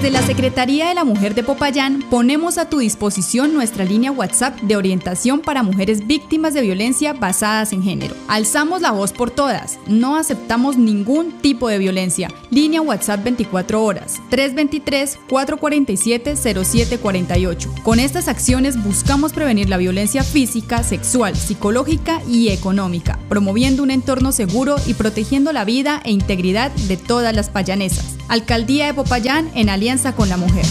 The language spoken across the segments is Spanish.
Desde la Secretaría de la Mujer de Popayán ponemos a tu disposición nuestra línea WhatsApp de orientación para mujeres víctimas de violencia basadas en género. Alzamos la voz por todas, no aceptamos ningún tipo de violencia. Línea WhatsApp 24 horas, 323-447-0748. Con estas acciones buscamos prevenir la violencia física, sexual, psicológica y económica, promoviendo un entorno seguro y protegiendo la vida e integridad de todas las payanesas. Alcaldía de Popayán en alianza con la mujer.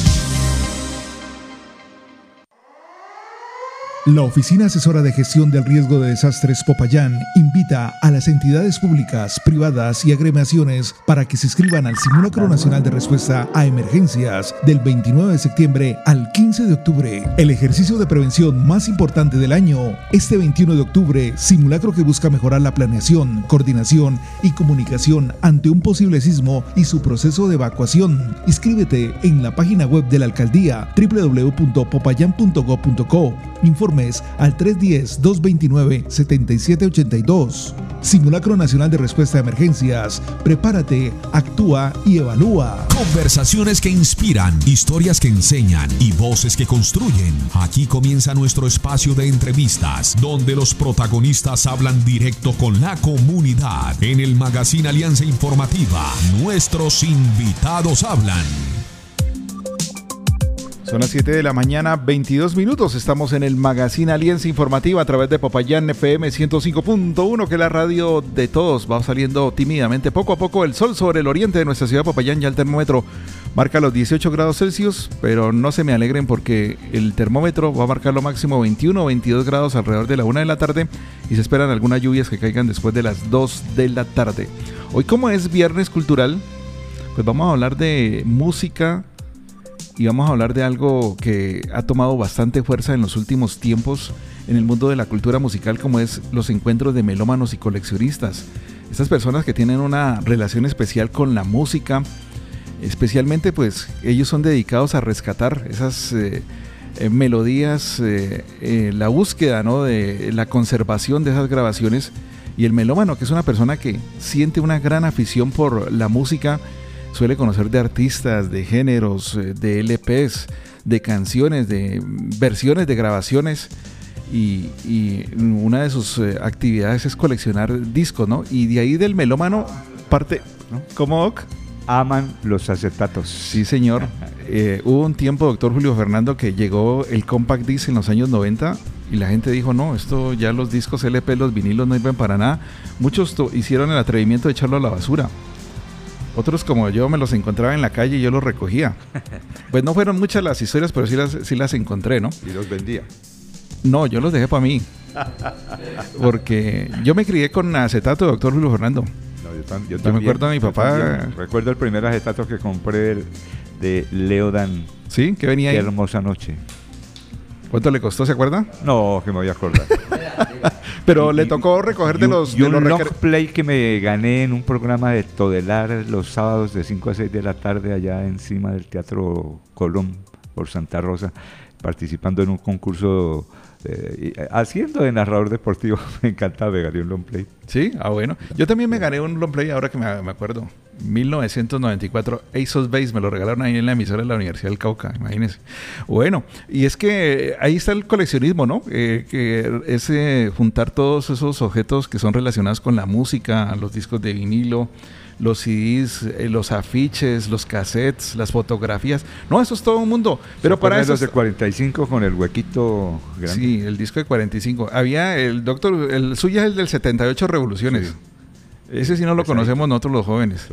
La Oficina Asesora de Gestión del Riesgo de Desastres Popayán invita a las entidades públicas, privadas y agremiaciones para que se inscriban al Simulacro Nacional de Respuesta a Emergencias del 29 de septiembre al 15 de octubre. El ejercicio de prevención más importante del año. Este 21 de octubre, simulacro que busca mejorar la planeación, coordinación y comunicación ante un posible sismo y su proceso de evacuación. Inscríbete en la página web de la Alcaldía www.popayan.gov.co. Informes al 310-229-7782. Simulacro Nacional de Respuesta a Emergencias. Prepárate, actúa y evalúa. Conversaciones que inspiran, historias que enseñan y voces que construyen. Aquí comienza nuestro espacio de entrevistas, donde los protagonistas hablan directo con la comunidad. En el Magazine Alianza Informativa, nuestros invitados hablan. Son las 7 de la mañana, 22 minutos. Estamos en el Magazine Alianza Informativa a través de Popayán FM 105.1, que es la radio de todos. Va saliendo tímidamente, poco a poco, el sol sobre el oriente de nuestra ciudad de Popayán. Ya el termómetro marca los 18 grados Celsius, pero no se me alegren porque el termómetro va a marcar lo máximo 21 o 22 grados alrededor de la 1 de la tarde y se esperan algunas lluvias que caigan después de las 2 de la tarde. Hoy, como es Viernes Cultural, pues vamos a hablar de música. Y vamos a hablar de algo que ha tomado bastante fuerza en los últimos tiempos en el mundo de la cultura musical, como es los encuentros de melómanos y coleccionistas. Estas personas que tienen una relación especial con la música, especialmente pues ellos son dedicados a rescatar esas melodías, la búsqueda, ¿no?, de la conservación de esas grabaciones. Y el melómano, que es una persona que siente una gran afición por la música, suele conocer de artistas, de géneros, de LPs, de canciones, de versiones de grabaciones y una de sus actividades es coleccionar discos, ¿no? Y de ahí del melómano parte, ¿no? ¿Cómo, Doc? Aman los acetatos. Sí, señor. Hubo un tiempo, doctor Julio Fernando, que llegó el compact disc en los años 90 y la gente dijo, no, esto ya los discos LP, los vinilos no sirven para nada. Muchos hicieron el atrevimiento de echarlo a la basura. Otros, como yo, me los encontraba en la calle y yo los recogía. Pues no fueron muchas las historias, pero sí las encontré, ¿no? ¿Y los vendía? No, yo los dejé para mí. Porque yo me crié con acetato de doctor Julio Fernando. No, yo también. Yo me acuerdo de mi papá. Recuerdo el primer acetato que compré de Leo Dan. ¿Sí? ¿Qué venía ahí? Qué hermosa noche. ¿Cuánto le costó, se acuerda? No, que me voy a acordar. Pero le tocó recoger de los... Y un long play que me gané en un programa de Todelar los sábados de 5 a 6 de la tarde allá encima del Teatro Colón por Santa Rosa, participando en un concurso, haciendo de narrador deportivo. Me encantaba, me gané un long play. ¿Sí? Ah, bueno. Yo también me gané un long play, ahora que me acuerdo. 1994, Ace of Base, me lo regalaron ahí en la emisora de la Universidad del Cauca, imagínense. Bueno, y es que ahí está el coleccionismo, ¿no? Que es juntar todos esos objetos que son relacionados con la música, los discos de vinilo, los CDs, los afiches, los cassettes, las fotografías. No, eso es todo un mundo. Pero para eso... los de 45 con el huequito grande. Sí, el disco de 45. Había el suyo es el del 78 Revoluciones. Sí. Ese sí no lo conocemos nosotros los jóvenes.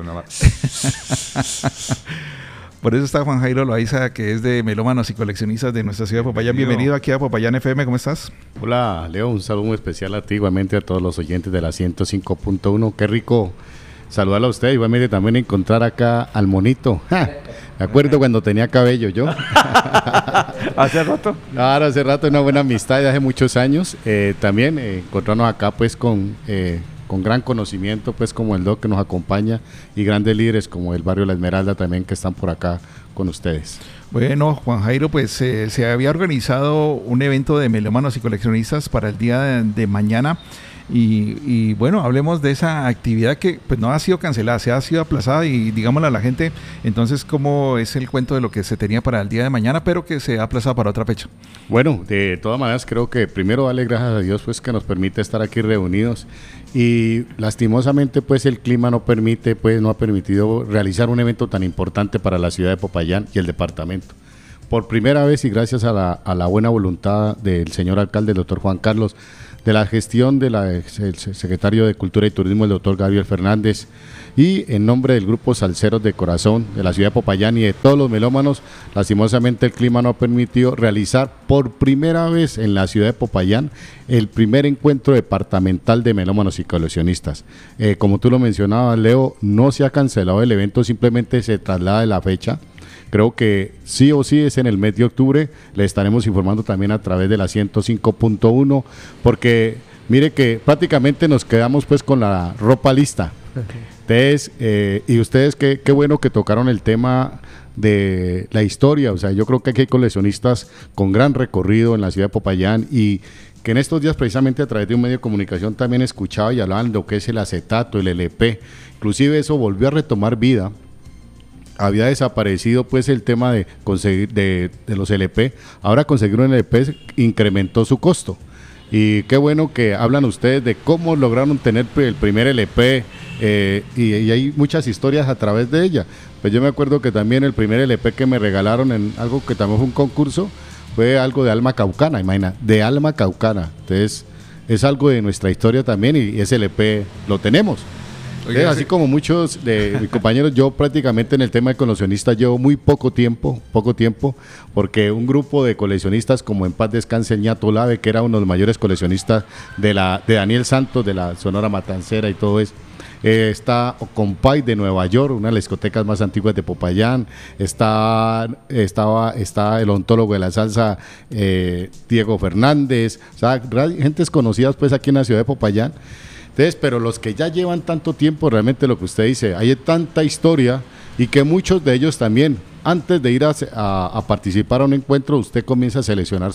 Por eso está Juan Jairo Loaiza, que es de melómanos y coleccionistas de nuestra ciudad de Popayán. Bienvenido aquí a Popayán FM, ¿cómo estás? Hola, Leo, un saludo muy especial a ti, igualmente a todos los oyentes de la 105.1. Qué rico saludarlo a usted, igualmente también encontrar acá al monito. Me acuerdo cuando tenía cabello yo. ¿Hace rato? Claro, hace rato, una buena amistad de hace muchos años. También encontrarnos acá pues con gran conocimiento, pues como el Doc que nos acompaña y grandes líderes como el barrio La Esmeralda también que están por acá con ustedes. Bueno, Juan Jairo, pues se había organizado un evento de melómanos y coleccionistas para el día de mañana y bueno, hablemos de esa actividad que pues no ha sido cancelada, se ha sido aplazada y digámosle a la gente entonces cómo es el cuento de lo que se tenía para el día de mañana, pero que se ha aplazado para otra fecha. Bueno, de todas maneras creo que primero darle gracias a Dios pues que nos permite estar aquí reunidos y lastimosamente pues el clima no permite, pues no ha permitido realizar un evento tan importante para la ciudad de Popayán y el departamento. Por primera vez y gracias a la buena voluntad del señor alcalde, el doctor Juan Carlos, de la gestión del secretario de Cultura y Turismo, el doctor Gabriel Fernández, y en nombre del grupo Salseros de Corazón de la ciudad de Popayán y de todos los melómanos, lastimosamente el clima no ha permitido realizar por primera vez en la ciudad de Popayán el primer encuentro departamental de melómanos y coleccionistas. Como tú lo mencionabas, Leo, no se ha cancelado el evento, simplemente se traslada de la fecha. Creo que sí o sí es en el mes de octubre, le estaremos informando también a través de la 105.1, porque mire que prácticamente nos quedamos pues con la ropa lista. Entonces, y ustedes qué bueno que tocaron el tema de la historia, o sea, yo creo que aquí hay coleccionistas con gran recorrido en la ciudad de Popayán y que en estos días precisamente a través de un medio de comunicación también escuchaba y hablaban de lo que es el acetato, el LP, inclusive eso volvió a retomar vida. Había desaparecido pues el tema de conseguir de los LP, ahora conseguir un LP incrementó su costo y qué bueno que hablan ustedes de cómo lograron tener el primer LP y hay muchas historias a través de ella. Pues yo me acuerdo que también el primer LP que me regalaron en algo que también fue un concurso fue algo de Alma Caucana, imagina, de Alma Caucana, entonces es algo de nuestra historia también y ese LP lo tenemos. Oiga, así como muchos de mis compañeros, yo prácticamente en el tema de coleccionistas llevo muy poco tiempo, porque un grupo de coleccionistas como en paz descanse el Ñato Lave, que era uno de los mayores coleccionistas de Daniel Santos, de la Sonora Matancera y todo eso, está Compay de Nueva York, una de las discotecas más antiguas de Popayán, está el ontólogo de la salsa Diego Fernández, o sea, gentes conocidas pues aquí en la ciudad de Popayán. Entonces, pero los que ya llevan tanto tiempo, realmente lo que usted dice, hay tanta historia y que muchos de ellos también, antes de ir a participar a un encuentro, usted comienza a seleccionar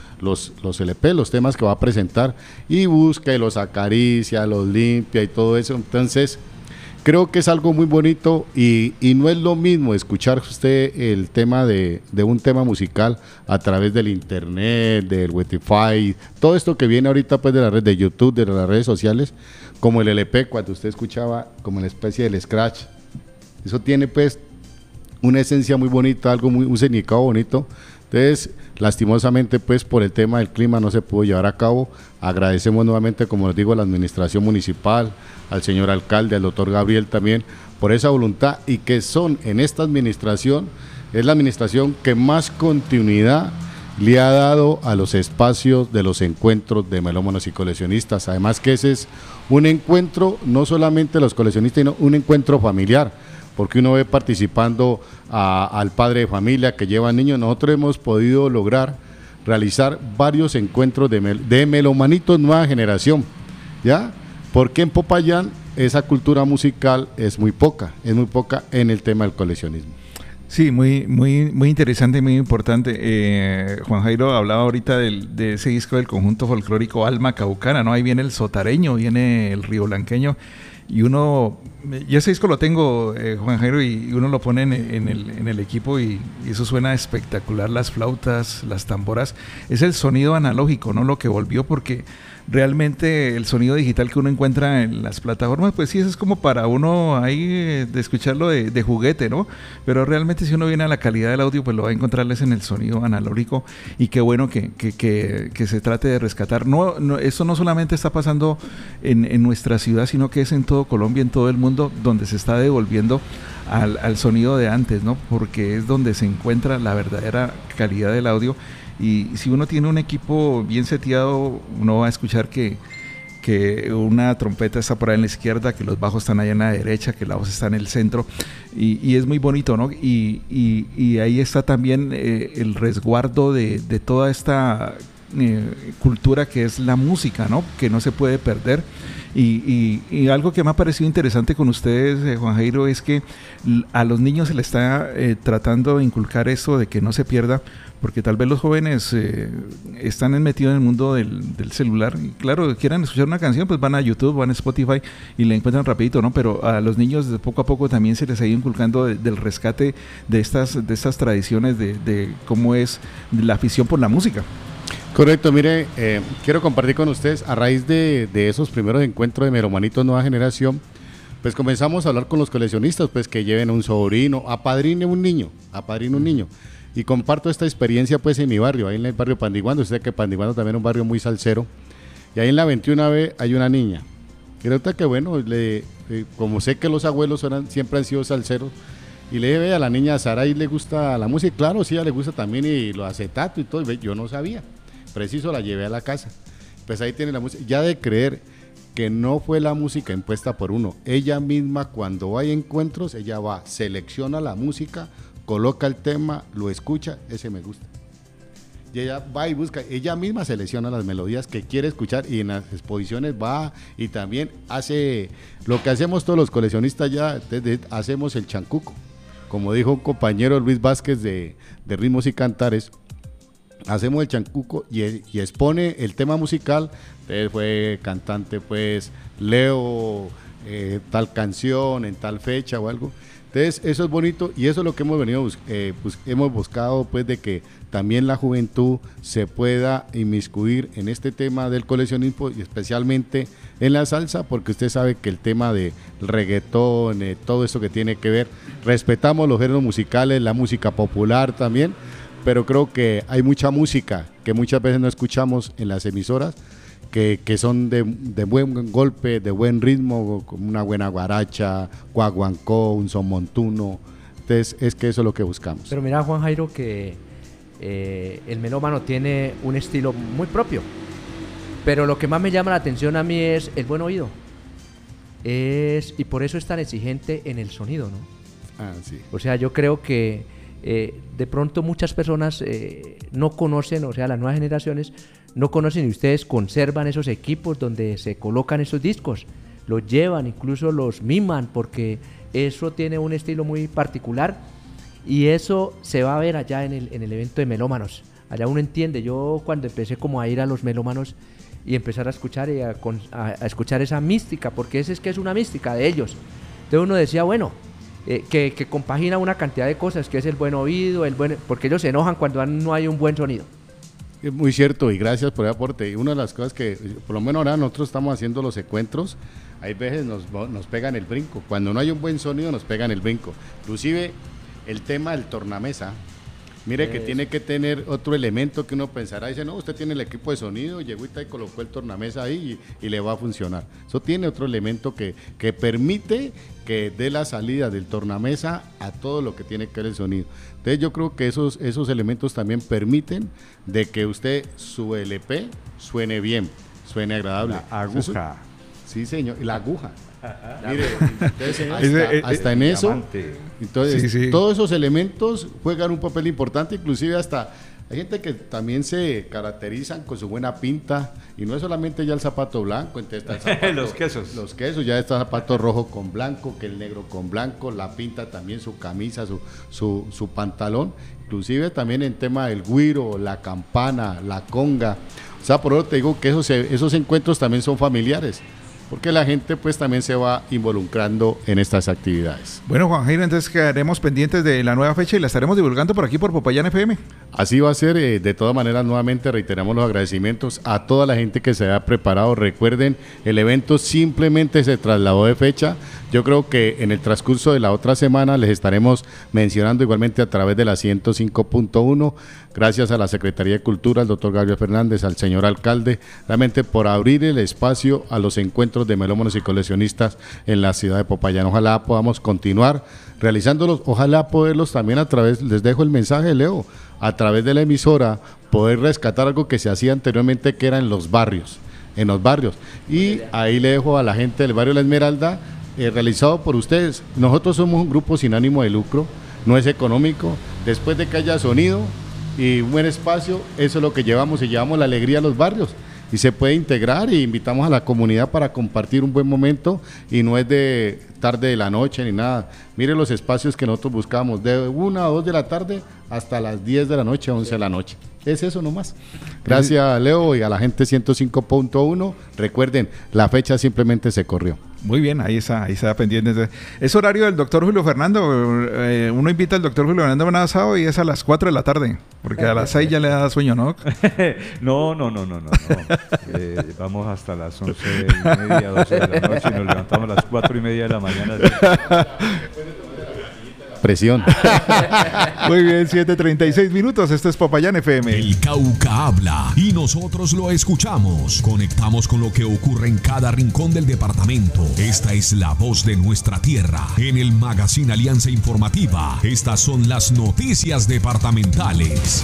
los LP, los temas que va a presentar y busca y los acaricia, los limpia y todo eso. Entonces, creo que es algo muy bonito y no es lo mismo escuchar usted el tema de un tema musical a través del internet, del Spotify, todo esto que viene ahorita pues de la red de YouTube, de las redes sociales, como el LP, cuando usted escuchaba como una especie del scratch. Eso tiene pues una esencia muy bonita, algo un significado bonito. Entonces, lastimosamente pues por el tema del clima no se pudo llevar a cabo. Agradecemos nuevamente, como les digo, a la administración municipal, al señor alcalde, al doctor Gabriel también, por esa voluntad y que son en esta administración, es la administración que más continuidad le ha dado a los espacios de los encuentros de melómanos y coleccionistas. Además que ese es un encuentro, no solamente de los coleccionistas, sino un encuentro familiar, porque uno ve participando al padre de familia que lleva niños. Nosotros hemos podido lograr realizar varios encuentros de melomanitos nueva generación, ¿ya? Porque en Popayán esa cultura musical es muy poca en el tema del coleccionismo. Sí, muy interesante y muy importante. Juan Jairo hablaba ahorita de ese disco del conjunto folclórico Alma Caucana, ¿no? Ahí viene el sotareño, viene el rioblanqueño, y uno, yo ese disco lo tengo, Juan Jairo, y uno lo pone en el equipo y eso suena espectacular, las flautas, las tamboras, es el sonido analógico, ¿no? Lo que volvió, porque realmente el sonido digital que uno encuentra en las plataformas, pues sí, eso es como para uno ahí de escucharlo de juguete, ¿no? Pero realmente si uno viene a la calidad del audio, pues lo va a encontrarles en el sonido analógico, y qué bueno que se trate de rescatar. No, esto no solamente está pasando en nuestra ciudad, sino que es en todo Colombia, en todo el mundo, donde se está devolviendo al sonido de antes, ¿no? Porque es donde se encuentra la verdadera calidad del audio. Y si uno tiene un equipo bien seteado, uno va a escuchar que una trompeta está por ahí en la izquierda, que los bajos están allá en la derecha, que la voz está en el centro, y es muy bonito, ¿no? Y ahí está también el resguardo de toda esta cultura que es la música, ¿no? Que no se puede perder Y algo que me ha parecido interesante con ustedes, Juan Jairo, es que a los niños se les está tratando de inculcar eso de que no se pierda, porque tal vez los jóvenes están metidos en el mundo del celular y claro, quieran escuchar una canción, pues van a YouTube, van a Spotify y la encuentran rapidito, ¿no? Pero a los niños de poco a poco también se les ha ido inculcando del rescate de estas tradiciones de cómo es la afición por la música. Correcto, mire, quiero compartir con ustedes, a raíz de esos primeros encuentros de Melomanitos Nueva Generación, pues comenzamos a hablar con los coleccionistas, pues que lleven un sobrino, apadrine un niño, y comparto esta experiencia pues en mi barrio, ahí en el barrio Pandiguando. Usted sabe que Pandiguando también es un barrio muy salsero, y ahí en la 21B hay una niña, y resulta que bueno, como sé que los abuelos siempre han sido salseros, y le dije, ve, a la niña Sara y le gusta la música, claro, sí, a ella le gusta también y los acetatos y todo, yo no sabía, preciso la llevé a la casa, pues ahí tiene la música, ya de creer que no fue la música impuesta por uno, ella misma cuando hay encuentros, ella va, selecciona la música, coloca el tema, lo escucha, ese me gusta. Y ella va y busca, ella misma selecciona las melodías que quiere escuchar y en las exposiciones va y también hace lo que hacemos todos los coleccionistas ya, hacemos el chancuco. Como dijo un compañero Luis Vázquez de Ritmos y Cantares, hacemos el chancuco y expone el tema musical. Él fue cantante, pues, Leo, tal canción en tal fecha o algo. Entonces eso es bonito y eso es lo que hemos venido hemos buscado, pues, de que también la juventud se pueda inmiscuir en este tema del coleccionismo y especialmente en la salsa, porque usted sabe que el tema de reggaetón, todo eso que tiene que ver, respetamos los géneros musicales, la música popular también, pero creo que hay mucha música que muchas veces no escuchamos en las emisoras, que son de buen golpe, de buen ritmo, como una buena guaracha, guaguancó, un son montuno. Entonces es que eso es lo que buscamos. Pero mira, Juan Jairo, que el melómano tiene un estilo muy propio, pero lo que más me llama la atención a mí es el buen oído, y por eso es tan exigente en el sonido, ¿no? Ah, sí. O sea, yo creo que de pronto muchas personas no conocen, o sea, las nuevas generaciones no conocen, y ustedes conservan esos equipos donde se colocan esos discos, los llevan, incluso los miman, porque eso tiene un estilo muy particular y eso se va a ver allá en el evento de melómanos. Allá uno entiende. Yo cuando empecé como a ir a los melómanos y empezar a escuchar y a escuchar esa mística, porque es que es una mística de ellos, entonces uno decía, bueno, que compagina una cantidad de cosas, que es el buen oído, porque ellos se enojan cuando no hay un buen sonido. Es muy cierto y gracias por el aporte. Y una de las cosas que, por lo menos ahora nosotros estamos haciendo los encuentros, hay veces nos pegan el brinco. Cuando no hay un buen sonido nos pegan el brinco. Inclusive el tema del tornamesa, mire que tiene que tener otro elemento que uno pensará, dice, no, usted tiene el equipo de sonido, llegó y colocó el tornamesa ahí y le va a funcionar. Eso tiene otro elemento que permite que dé la salida del tornamesa a todo lo que tiene que ver el sonido. Entonces yo creo que esos elementos también permiten de que usted, su LP, suene bien, suene agradable. La aguja. Sí, señor, y la aguja. Mire, entonces, hasta en eso, entonces sí. Todos esos elementos juegan un papel importante, inclusive hasta hay gente que también se caracterizan con su buena pinta y no es solamente ya el zapato blanco, entonces está el zapato, los quesos, ya está el zapato rojo con blanco, que el negro con blanco, la pinta también, su camisa, su pantalón, inclusive también en tema del güiro, la campana, la conga. O sea, por eso te digo que esos encuentros también son familiares, porque la gente pues también se va involucrando en estas actividades. Bueno, Juan Jairo, entonces quedaremos pendientes de la nueva fecha y la estaremos divulgando por aquí por Popayán FM. Así va a ser. De todas maneras, nuevamente reiteramos los agradecimientos a toda la gente que se ha preparado. Recuerden, el evento simplemente se trasladó de fecha. Yo creo que en el transcurso de la otra semana les estaremos mencionando igualmente a través de la 105.1. Gracias a la Secretaría de Cultura, al doctor Gabriel Fernández, al señor alcalde, realmente por abrir el espacio a los encuentros de melómanos y coleccionistas en la ciudad de Popayán. Ojalá podamos continuar realizándolos, ojalá poderlos también a través, les dejo el mensaje, Leo, a través de la emisora, poder rescatar algo que se hacía anteriormente, que era en los barrios. Y ahí le dejo a la gente del barrio La Esmeralda, realizado por ustedes. Nosotros somos un grupo sin ánimo de lucro, no es económico. Después de que haya sonido y un buen espacio, eso es lo que llevamos, y llevamos la alegría a los barrios. y se puede integrar, y invitamos a la comunidad para compartir un buen momento, y no es de tarde de la noche ni nada. Mire los espacios que nosotros buscamos, de 1 a 2 de la tarde hasta las 10 de la noche, 11 de la noche. Es eso nomás. Gracias, Leo, y a la gente 105.1. Recuerden, la fecha simplemente se corrió. Muy bien, ahí está pendiente. Es horario del doctor Julio Fernando. Uno invita al doctor Julio Fernando a un asado y es a las 4 de la tarde, porque a las 6 ya le da sueño, ¿no? No. Vamos hasta las 11:30, 12 de la noche y nos levantamos a las 4:30 de la mañana. Presión. Muy bien, 7:36 minutos. Esto es Popayán FM. El Cauca habla y nosotros lo escuchamos. Conectamos con lo que ocurre en cada rincón del departamento. Esta es la voz de nuestra tierra. En el Magazine Alianza Informativa, estas son las noticias departamentales.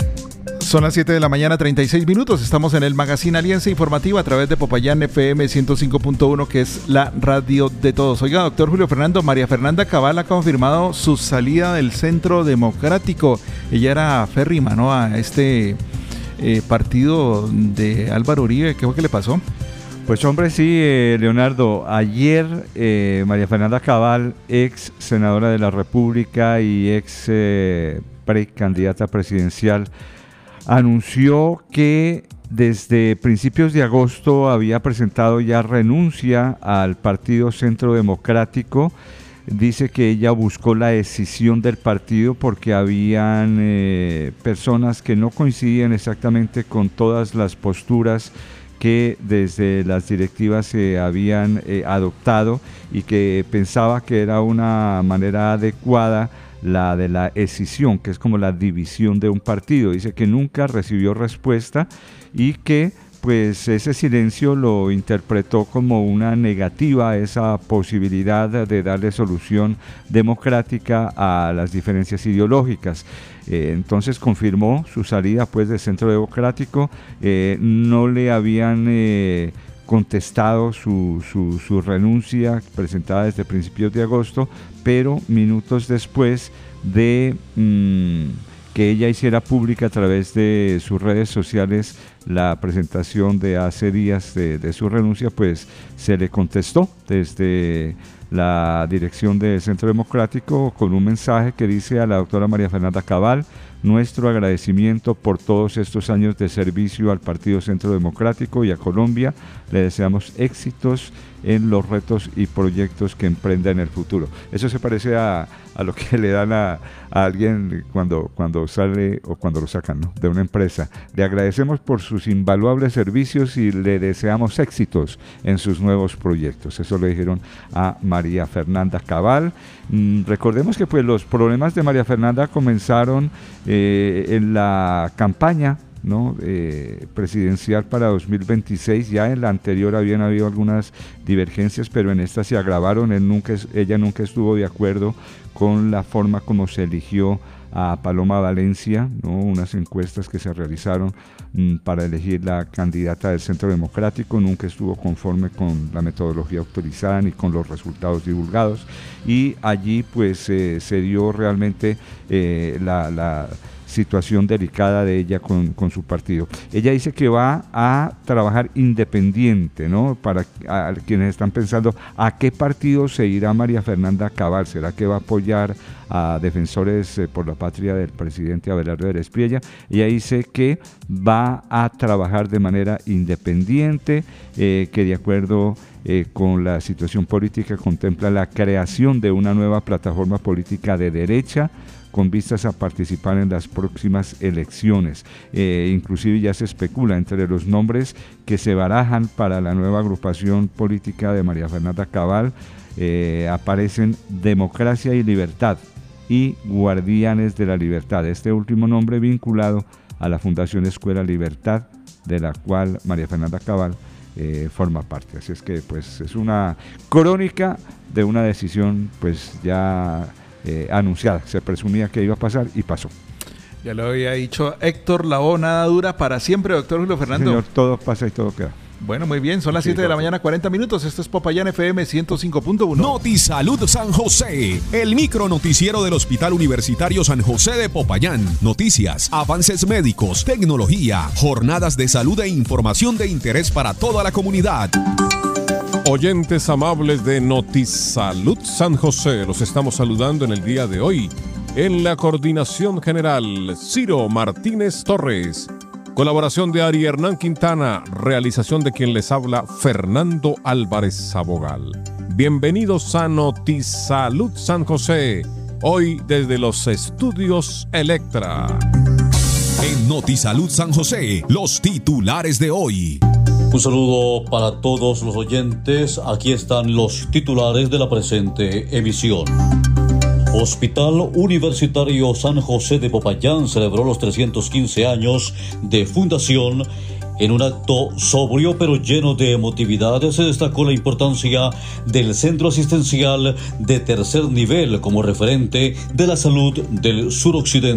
Son las 7 de la mañana, 36 minutos. Estamos en el Magazine Alianza Informativa a través de Popayán FM 105.1, que es la radio de todos. Oiga, doctor Julio Fernando, María Fernanda Cabal ha confirmado su salida del Centro Democrático. Ella era férrima, ¿no?, a este partido de Álvaro Uribe. ¿Qué fue que le pasó? Pues hombre, sí, Leonardo. Ayer María Fernanda Cabal, ex senadora de la República y ex precandidata presidencial, anunció que desde principios de agosto había presentado ya renuncia al Partido Centro Democrático. Dice que ella buscó la escisión del partido porque habían personas que no coincidían exactamente con todas las posturas que desde las directivas se habían adoptado, y que pensaba que era una manera adecuada la de la escisión, que es como la división de un partido. Dice que nunca recibió respuesta y que pues ese silencio lo interpretó como una negativa a esa posibilidad de darle solución democrática a las diferencias ideológicas. Entonces confirmó su salida pues del Centro Democrático. No le habían contestado su renuncia presentada desde principios de agosto, pero minutos después de que ella hiciera pública a través de sus redes sociales la presentación de hace días de su renuncia, pues se le contestó desde la dirección del Centro Democrático con un mensaje que dice: a la doctora María Fernanda Cabal, nuestro agradecimiento por todos estos años de servicio al Partido Centro Democrático y a Colombia. Le deseamos éxitos en los retos y proyectos que emprenda en el futuro. Eso se parece a lo que le dan a alguien cuando sale o cuando lo sacan, ¿no?, de una empresa. Le agradecemos por sus invaluables servicios y le deseamos éxitos en sus nuevos proyectos. Eso le dijeron a María Fernanda Cabal. Recordemos que pues los problemas de María Fernanda comenzaron en la campaña, ¿no?, presidencial para 2026. Ya en la anterior habían habido algunas divergencias, pero en esta se agravaron. Ella nunca estuvo de acuerdo con la forma como se eligió a Paloma Valencia, ¿no?, unas encuestas que se realizaron para elegir la candidata del Centro Democrático. Nunca estuvo conforme con la metodología autorizada ni con los resultados divulgados, y allí pues se dio realmente la situación delicada de ella con su partido. Ella dice que va a trabajar independiente, ¿no? Para quienes están pensando a qué partido se irá María Fernanda Cabal. ¿Será que va a apoyar a Defensores por la Patria del presidente Abelardo Pérez Priella? Ella dice que va a trabajar de manera independiente, que de acuerdo con la situación política contempla la creación de una nueva plataforma política de derecha con vistas a participar en las próximas elecciones. Inclusive ya se especula entre los nombres que se barajan para la nueva agrupación política de María Fernanda Cabal, aparecen Democracia y Libertad y Guardianes de la Libertad, este último nombre vinculado a la Fundación Escuela Libertad, de la cual María Fernanda Cabal forma parte. Así es que pues es una crónica de una decisión pues ya anunciada. Se presumía que iba a pasar y pasó. Ya lo había dicho Héctor Lavoe, nada dura para siempre, doctor Julio Fernando. Señor, todo pasa y todo queda. Bueno, muy bien, son las 7 de la mañana, 40 minutos. Esto es Popayán FM 105.1. Notisalud San José, el micro noticiero del Hospital Universitario San José de Popayán. Noticias, avances médicos, tecnología, jornadas de salud e información de interés para toda la comunidad. Oyentes amables de Notisalud San José, los estamos saludando en el día de hoy. En la coordinación general, Ciro Martínez Torres. Colaboración de Ari Hernán Quintana, realización de quien les habla, Fernando Álvarez Sabogal. Bienvenidos a Notisalud San José, hoy desde los estudios Electra. En Notisalud San José, los titulares de hoy. Un saludo para todos los oyentes, aquí están los titulares de la presente emisión. Hospital Universitario San José de Popayán celebró los 315 años de fundación. En un acto sobrio pero lleno de emotividad se destacó la importancia del centro asistencial de tercer nivel como referente de la salud del suroccidente.